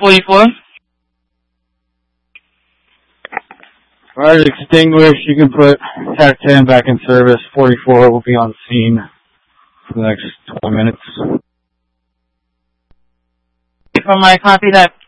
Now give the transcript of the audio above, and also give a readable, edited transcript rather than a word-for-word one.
44. Fire is extinguished. You can put TAC 10 back in service. 44 will be on scene for the next 20 minutes. From my copy that